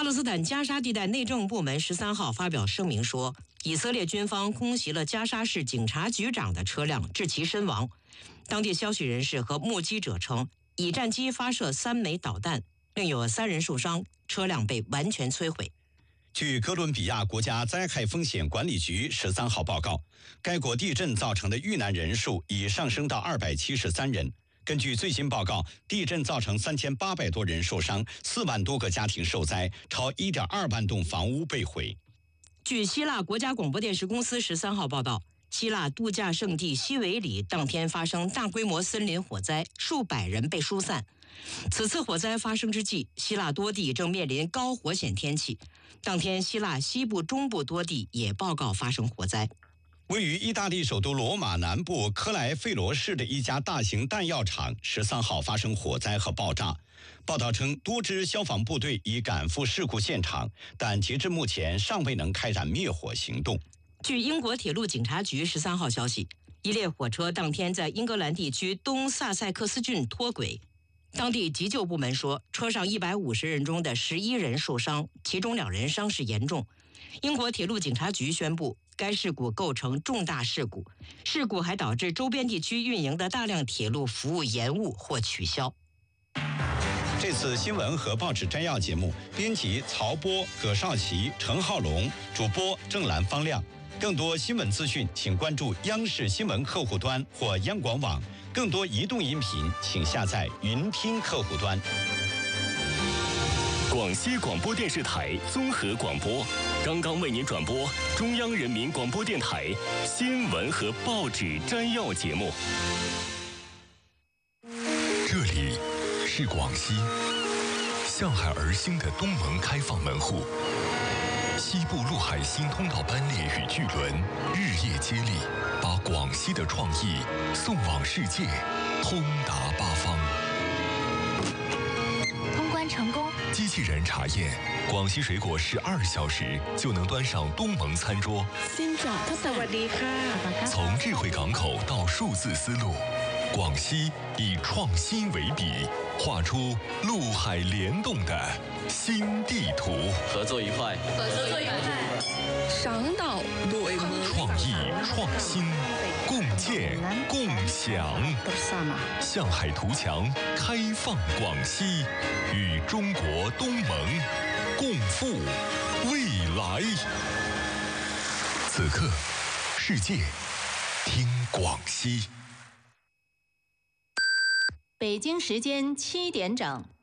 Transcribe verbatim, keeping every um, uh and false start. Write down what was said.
勒斯坦加沙地带内政部门十三号发表声明说，以色列军方空袭了加沙市警察局长的车辆，致其身亡。当地消息人士和目击者称，以战机发射三枚导弹，另有三人受伤，车辆被完全摧毁。 据哥伦比亚国家灾害风险管理局十三号报告，该国地震造成的遇难人数已上升到二百七十三人。根据最新报告，地震造成三千八百多人受伤，四万多个家庭受灾，超一点二万栋房屋被毁。 据希腊国家广播电视公司十三号报道，希腊度假胜地西维里当天发生大规模森林火灾，数百人被疏散。此次火灾发生之际，希腊多地正面临高火险天气。当天，希腊西部、中部多地也报告发生火灾。 位于意大利首都罗马南部科莱费罗市的一家大型弹药厂十三号发生火灾和爆炸。报道称，多支消防部队已赶赴事故现场，但截至目前尚未能开展灭火行动。 据英国铁路警察局十三号消息，一列火车当天在英格兰地区东萨塞克斯郡脱轨。当地急救部门说，车上一百五十人中的十一人受伤，其中两人伤势严重。英国铁路警察局宣布，该事故构成重大事故，事故还导致周边地区运营的大量铁路服务延误或取消。 这次新闻和报纸摘要节目，编辑曹波、葛少奇、陈浩龙，主播郑兰、方亮。更多新闻资讯，请关注央视新闻客户端或央广网。更多移动音频，请下载云听客户端。 广西广播电视台综合广播，刚刚为您转播中央人民广播电台新闻和报纸摘要节目。 这里是广西，向海而兴的东盟开放门户，西部陆海新通道班列与巨轮日夜接力，把广西的创意送往世界，通达八方。 通关成功。 机器人查验，广西水果十二小时就能端上东盟餐桌。从智慧港口到数字丝路，广西以创新为笔，画出陆海联动的新地图。 合作愉快， 合作愉快， 上岛对吗？ 创意创新，共建共享。向海图强，开放广西，与中国东盟共赴未来。此刻，世界听广西。 北京时间七点整。